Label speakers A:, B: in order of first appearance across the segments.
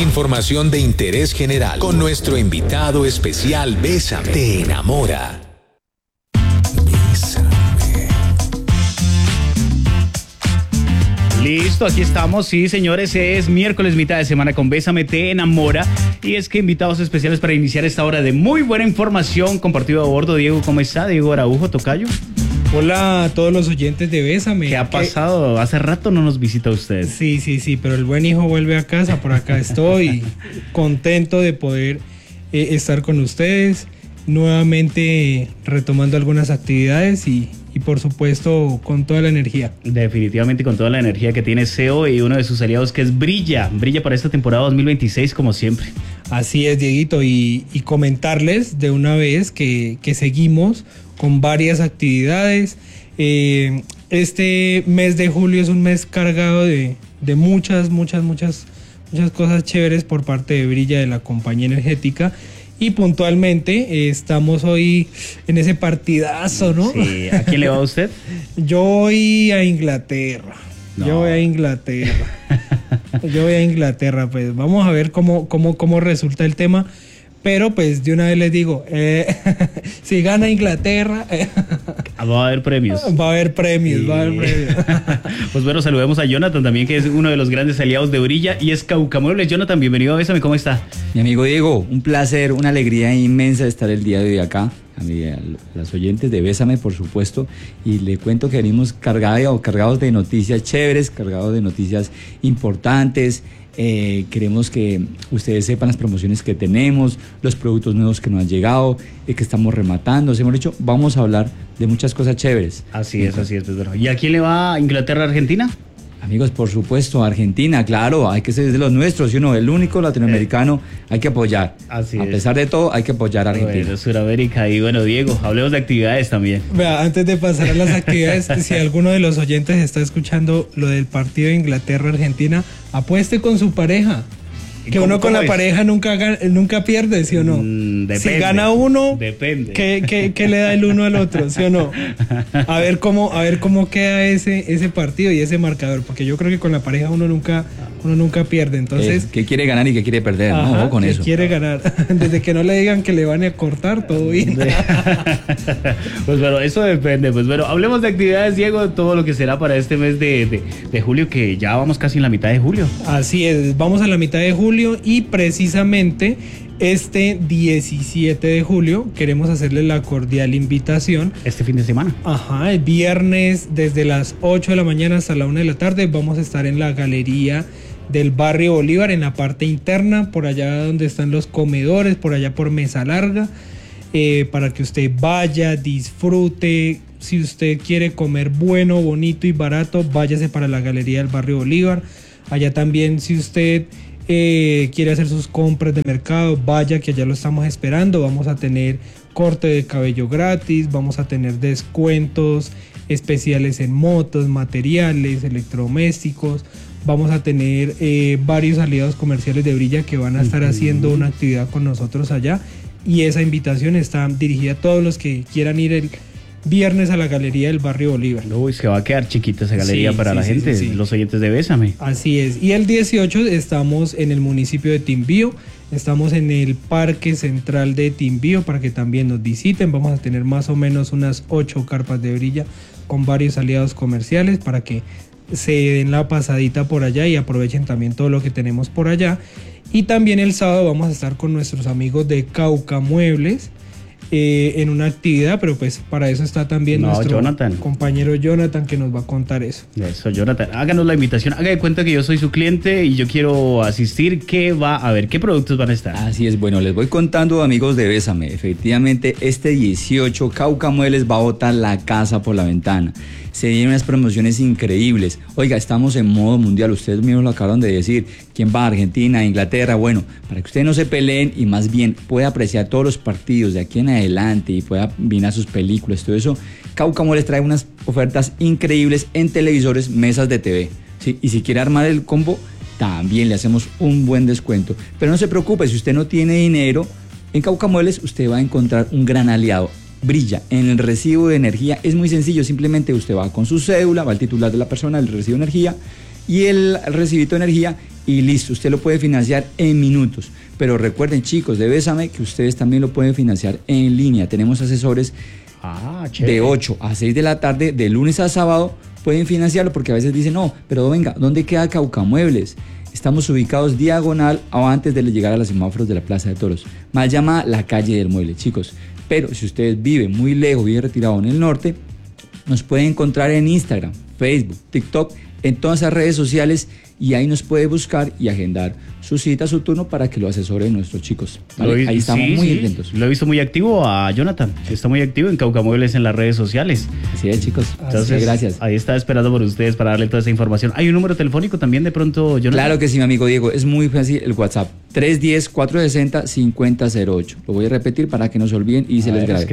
A: Información de interés general con nuestro invitado especial Bésame. Te enamora.
B: Listo, aquí estamos, sí señores, es miércoles, mitad de semana con Bésame, te enamora. Y es que invitados especiales para iniciar esta hora de muy buena información compartido a bordo. Diego, ¿cómo está? Diego Araujo, tocayo.
C: Hola a todos los oyentes de Bésame.
B: ¿Qué ha pasado? Hace rato no nos visita usted.
C: Sí, pero el buen hijo vuelve a casa, por acá estoy contento de poder estar con ustedes, nuevamente retomando algunas actividades y por supuesto con toda la energía.
B: Definitivamente con toda la energía que tiene SEO y uno de sus aliados que es Brilla para esta temporada 2026 como siempre.
C: Así es, Dieguito, y comentarles de una vez que seguimos con varias actividades. Este mes de julio es un mes cargado de muchas cosas chéveres por parte de Brilla, de la compañía energética. Y puntualmente estamos hoy en ese partidazo, ¿no?
B: Sí, ¿a quién le va a usted?
C: Yo voy a Inglaterra.
B: No.
C: Yo voy a Inglaterra, pues vamos a ver cómo resulta el tema. Pero pues de una vez les digo, si gana Inglaterra...
B: va a haber premios.
C: Va a haber premios.
B: Pues bueno, saludemos a Jonathan también, que es uno de los grandes aliados de Brilla y es Caucamuebles. Jonathan, bienvenido a Bésame, ¿cómo está?
D: Mi amigo Diego, un placer, una alegría inmensa de estar el día de hoy acá. A las oyentes de Bésame, por supuesto, y le cuento que venimos cargados de noticias chéveres, cargados de noticias importantes. Queremos que ustedes sepan las promociones que tenemos, los productos nuevos que nos han llegado, que estamos rematando. Hemos dicho, vamos a hablar de muchas cosas chéveres.
B: Así es, pues bueno. ¿Y a quién le va Inglaterra, Argentina?
D: Amigos, por supuesto, Argentina, claro, hay que ser de los nuestros, y uno, el único latinoamericano, hay que apoyar.
B: Así
D: a pesar de todo, hay que apoyar a Argentina.
B: Bueno, Sudamérica. Y bueno, Diego, hablemos de actividades también.
C: Vea, antes de pasar a las actividades, si alguno de los oyentes está escuchando lo del partido de Inglaterra-Argentina, apueste con su pareja. Que uno con la pareja nunca pierde, ¿sí o no?
B: Depende.
C: Si gana uno,
B: depende.
C: ¿Qué le da el uno al otro, sí o no? A ver cómo queda ese partido y ese marcador, porque yo creo que con la pareja uno nunca pierde. Entonces,
D: ¿qué quiere ganar y qué quiere perder?
C: Ajá,
D: no, con eso.
C: Quiere ganar. Desde que no le digan que le van a cortar, todo bien.
B: Pues bueno, eso depende. Pues bueno, hablemos de actividades, Diego, todo lo que será para este mes de julio, que ya vamos casi en la mitad de julio.
C: Así es, vamos a la mitad de julio y precisamente este 17 de julio queremos hacerle la cordial invitación.
B: Este fin de semana.
C: Ajá, el viernes desde las 8 de la mañana hasta la 1 de la tarde vamos a estar en la galería del barrio Bolívar, en la parte interna, por allá donde están los comedores, por allá por Mesa Larga, para que usted vaya, disfrute. Si usted quiere comer bueno, bonito y barato, váyase para la galería del barrio Bolívar. Allá también, si usted quiere hacer sus compras de mercado, vaya, que allá lo estamos esperando. Vamos a tener corte de cabello gratis, vamos a tener descuentos especiales en motos, materiales, electrodomésticos. Vamos a tener varios aliados comerciales de Brilla que van a estar haciendo una actividad con nosotros allá, y esa invitación está dirigida a todos los que quieran ir el viernes a la galería del barrio Bolívar.
B: Uy, se va a quedar chiquita esa galería para la gente, los oyentes de Bésame.
C: Así es. Y el 18 estamos en el municipio de Timbío, estamos en el Parque Central de Timbío para que también nos visiten. Vamos a tener más o menos unas 8 carpas de Brilla con varios aliados comerciales para que se den la pasadita por allá y aprovechen también todo lo que tenemos por allá. Y también el sábado vamos a estar con nuestros amigos de Caucamuebles en una actividad, pero pues para eso está también nuestro compañero Jonathan, que nos va a contar eso.
B: Eso, Jonathan, háganos la invitación, haga de cuenta que yo soy su cliente y yo quiero asistir. ¿Qué va a ver? ¿Qué productos van a estar?
D: Así es, bueno, les voy contando, amigos de Bésame. Efectivamente, este 18 Caucamuebles va a botar la casa por la ventana. Se vienen unas promociones increíbles. Oiga, estamos en modo mundial, ustedes mismos lo acabaron de decir. ¿Quién va? Argentina, Inglaterra. Bueno, para que ustedes no se peleen y más bien pueda apreciar todos los partidos de aquí en adelante y pueda mirar sus películas, todo eso, Caucamuebles trae unas ofertas increíbles en televisores, mesas de TV. ¿Sí? Y si quiere armar el combo, también le hacemos un buen descuento. Pero no se preocupe, si usted no tiene dinero, en Caucamuebles usted va a encontrar un gran aliado. Brilla en el recibo de energía. Es muy sencillo, simplemente usted va con su cédula, va al titular de la persona, el recibo de energía y el recibito de energía, y listo, usted lo puede financiar en minutos. Pero recuerden, chicos de Bésame, que ustedes también lo pueden financiar en línea. Tenemos asesores de 8 a 6 de la tarde, de lunes a sábado, pueden financiarlo, porque a veces dicen, no, pero venga, ¿dónde queda Caucamuebles? Estamos ubicados diagonal o antes de llegar a los semáforos de la Plaza de Toros, mal llamada la calle del Mueble, chicos. Pero si ustedes viven muy lejos, viven retirado en el norte, nos pueden encontrar en Instagram, Facebook, TikTok, en todas esas redes sociales, y ahí nos puede buscar y agendar su cita, su turno, para que lo asesoren nuestros chicos, ¿vale? Ahí estamos muy atentos.
B: Lo he visto muy activo a Jonathan, está muy activo en Caucamuebles en las redes sociales.
D: Así es, chicos.
B: Entonces,
D: gracias.
B: Ahí está esperando por ustedes para darle toda esa información. ¿Hay un número telefónico también de pronto, Jonathan?
D: Claro que sí, mi amigo Diego, es muy fácil el WhatsApp, 310-460-5008. Lo voy a repetir para que no se olviden y se les grabe.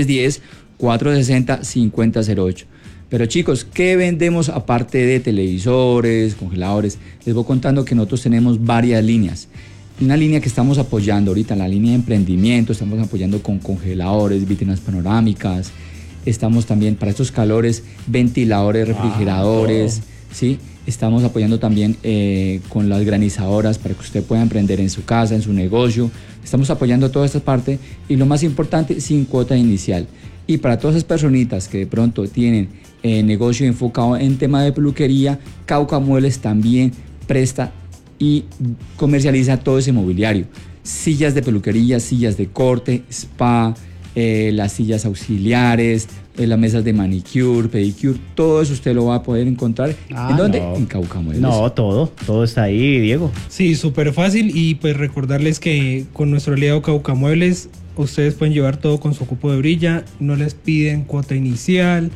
D: 310-460-5008. Pero chicos, ¿qué vendemos aparte de televisores, congeladores? Les voy contando que nosotros tenemos varias líneas. Una línea que estamos apoyando ahorita, la línea de emprendimiento, estamos apoyando con congeladores, vitrinas panorámicas, estamos también para estos calores, ventiladores, refrigeradores, ¿sí? Estamos apoyando también con las granizadoras para que usted pueda emprender en su casa, en su negocio. Estamos apoyando toda esta parte y lo más importante, sin cuota inicial. Y para todas esas personitas que de pronto tienen negocio enfocado en tema de peluquería, Caucamuebles también presta y comercializa todo ese mobiliario. Sillas de peluquería, sillas de corte, spa, las sillas auxiliares, las mesas de manicure, pedicure, todo eso usted lo va a poder encontrar. ¿En dónde?
B: No.
D: En Caucamuebles.
B: No, todo está ahí, Diego.
C: Sí, súper fácil, y pues recordarles que con nuestro aliado Caucamuebles ustedes pueden llevar todo con su cupo de brilla, no les piden cuota inicial,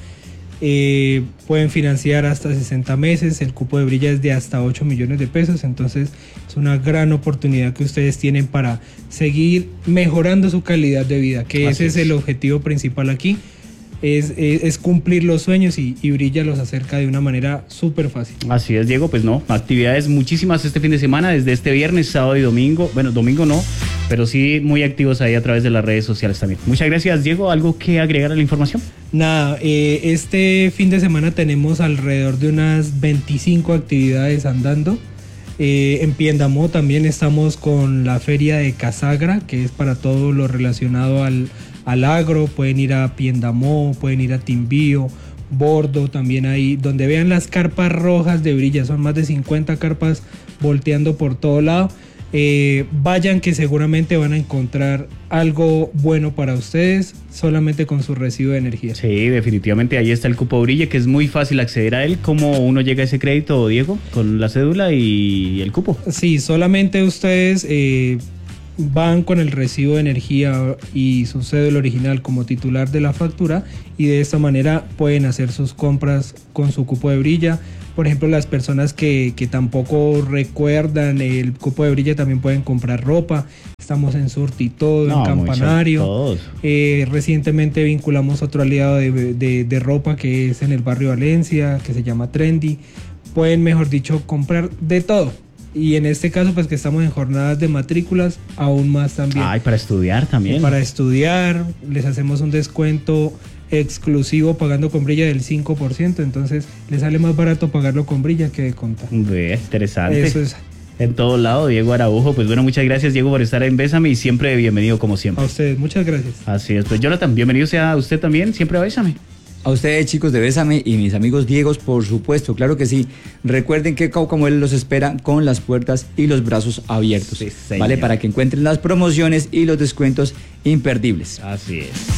C: pueden financiar hasta 60 meses, el cupo de brilla es de hasta 8 millones de pesos, entonces es una gran oportunidad que ustedes tienen para seguir mejorando su calidad de vida, que ese es el objetivo principal aquí. Es cumplir los sueños, y Brilla los acerca de una manera súper fácil.
B: Así es, Diego, pues no, actividades muchísimas este fin de semana, desde este viernes, sábado y domingo. Bueno, domingo no, pero sí muy activos ahí a través de las redes sociales también. Muchas gracias, Diego. ¿Algo que agregar a la información?
C: Nada, este fin de semana tenemos alrededor de unas 25 actividades andando. En Piendamó también estamos con la feria de Casagra, que es para todo lo relacionado al agro. Pueden ir a Piendamó, pueden ir a Timbío, Bordo, también ahí donde vean las carpas rojas de Brilla, son más de 50 carpas volteando por todo lado. Vayan, que seguramente van a encontrar algo bueno para ustedes solamente con su recibo de energía.
B: Sí, definitivamente ahí está el cupo Brilla, que es muy fácil acceder a él. ¿Cómo uno llega a ese crédito, Diego? Con la cédula y el cupo.
C: Sí, solamente ustedes van con el recibo de energía y su cédula original como titular de la factura, y de esta manera pueden hacer sus compras con su cupo de Brilla. Por ejemplo, las personas que tampoco recuerdan el cupo de Brilla también pueden comprar ropa. Estamos en Surti todo, en Campanario. Recientemente vinculamos otro aliado de ropa que es en el barrio Valencia, que se llama Trendy. Pueden, mejor dicho, comprar de todo. Y en este caso, pues que estamos en jornadas de matrículas, aún más también.
B: Ay, para estudiar también.
C: Para estudiar, les hacemos un descuento exclusivo pagando con Brilla del 5%, entonces les sale más barato pagarlo con Brilla que de contar.
B: Interesante.
C: Eso es.
B: En todo lado, Diego Araujo. Pues bueno, muchas gracias, Diego, por estar en Bésame, y siempre bienvenido como siempre.
C: A ustedes, muchas gracias.
B: Así es, pues Jonathan, bienvenido sea usted también, siempre a Bésame.
D: A ustedes, chicos de Bésame, y mis amigos Diegos, por supuesto, claro que sí. Recuerden que Caucamuebles los espera con las puertas y los brazos abiertos,
B: Sí,
D: ¿vale? Para que encuentren las promociones y los descuentos imperdibles.
B: Así es.